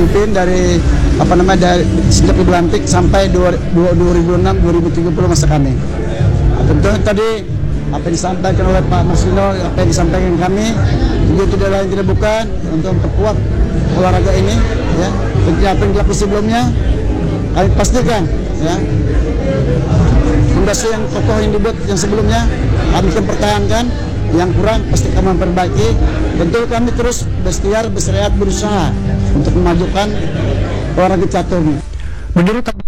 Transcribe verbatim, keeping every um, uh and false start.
memimpin dari apa namanya dari sejak dilantik sampai dua ribu enam dua ribu tiga puluh masa kami. Nah, tentunya tadi apa yang disampaikan oleh Pak Marsino, apa yang disampaikan kami, itu tidak lain tidak bukan untuk memperkuat olahraga ini, ya. Tentunya apa yang dilakukan sebelumnya, kami pastikan, ya. Fondasi yang kokoh yang dibuat yang sebelumnya kami akan pertahankan, yang kurang pasti kami memperbaiki. Tentu kami terus berikhtiar, berseriat, berusaha untuk memajukan olahraga catur. Menurut